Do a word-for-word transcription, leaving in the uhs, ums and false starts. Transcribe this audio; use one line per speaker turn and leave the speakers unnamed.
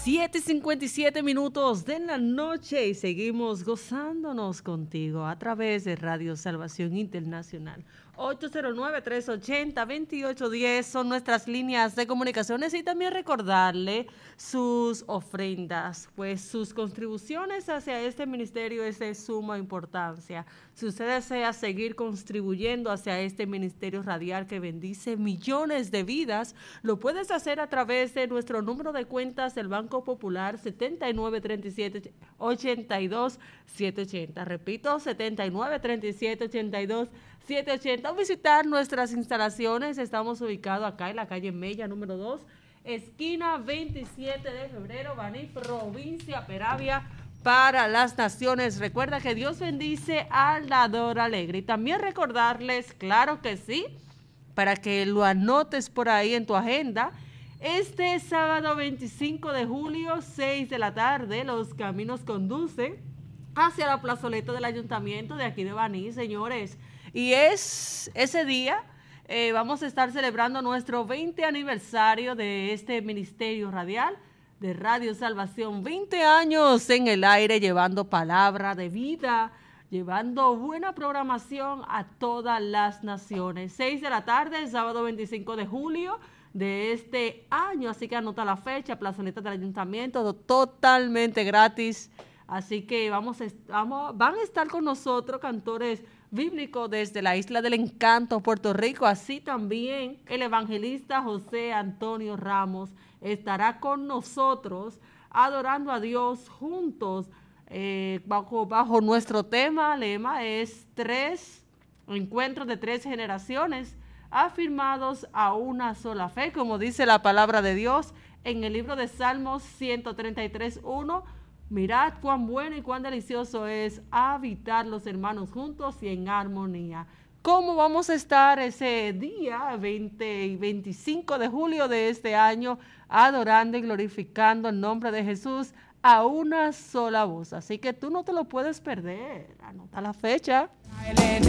siete y cincuenta y siete minutos de la noche y seguimos gozándonos contigo a través de Radio Salvación Internacional. ocho cero nueve, tres ocho cero, dos ocho uno cero son nuestras líneas de comunicaciones y también recordarle sus ofrendas, pues sus contribuciones hacia este ministerio es de suma importancia. Si usted desea seguir contribuyendo hacia este ministerio radial que bendice millones de vidas, lo puedes hacer a través de nuestro número de cuentas del Banco Popular setenta y nueve treinta y siete, ochenta y dos, setecientos ochenta. Repito, setenta y nueve treinta y siete, ochenta y dos, setecientos ochenta. O visitar nuestras instalaciones. Estamos ubicados acá en la calle Mella número dos, esquina veintisiete de febrero, Baní, provincia Peravia, para las naciones. Recuerda que Dios bendice al dador alegre. Y también recordarles, claro que sí, para que lo anotes por ahí en tu agenda, este sábado veinticinco de julio, seis de la tarde, los caminos conducen hacia la plazoleta del ayuntamiento de aquí de Baní, señores. Y es ese día, eh, vamos a estar celebrando nuestro veinte aniversario de este ministerio radial de Radio Salvación. veinte años en el aire, llevando palabra de vida, llevando buena programación a todas las naciones. seis de la tarde, sábado veinticinco de julio de este año, así que anota la fecha, plazoleta del ayuntamiento, totalmente gratis. Así que vamos, vamos, van a estar con nosotros cantores bíblicos desde la Isla del Encanto, Puerto Rico. Así también el evangelista José Antonio Ramos estará con nosotros adorando a Dios juntos. Eh, bajo, bajo nuestro tema, lema es tres encuentros de tres generaciones afirmados a una sola fe, como dice la palabra de Dios en el libro de Salmos ciento treinta y tres, uno. Mirad cuán bueno y cuán delicioso es habitar los hermanos juntos y en armonía. ¿Cómo vamos a estar ese día veinte y veinticinco de julio de este año adorando y glorificando el nombre de Jesús a una sola voz? Así que tú no te lo puedes perder. Anota la fecha.